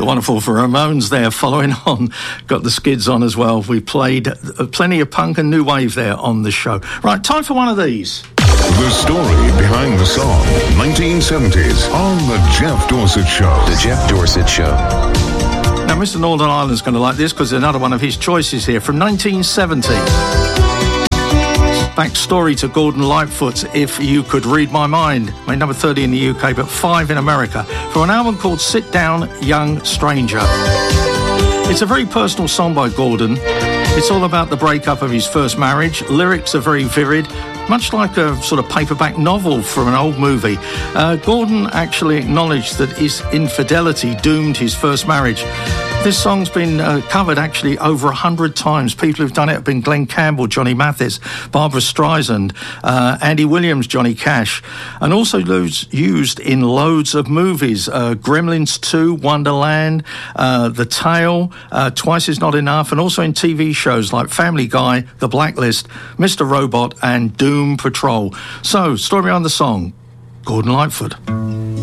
The wonderful Ramones there following on. Got the Skids on as well. We played plenty of punk and new wave there on the show. Right, time for one of these. The story behind the song, 1970s, on The Jeff Dorsett Show. The Jeff Dorsett Show. Now, Mr. Northern Ireland's going to like this because another one of his choices here from 1970. Backstory to Gordon Lightfoot's If You Could Read My Mind. Made number 30 in the UK, but 5 in America. For an album called Sit Down, Young Stranger. It's a very personal song by Gordon. It's all about the breakup of his first marriage. Lyrics are very vivid, much like a sort of paperback novel from an old movie. Gordon actually acknowledged that his infidelity doomed his first marriage. This song's been covered actually over 100 times. People who've done it have been Glenn Campbell, Johnny Mathis, Barbara Streisand, Andy Williams, Johnny Cash, and also used in loads of movies. Gremlins 2, Wonderland, The Tale, Twice Is Not Enough, and also in TV shows like Family Guy, The Blacklist, Mr. Robot, and Doom Patrol. So, story behind the song, Gordon Lightfoot.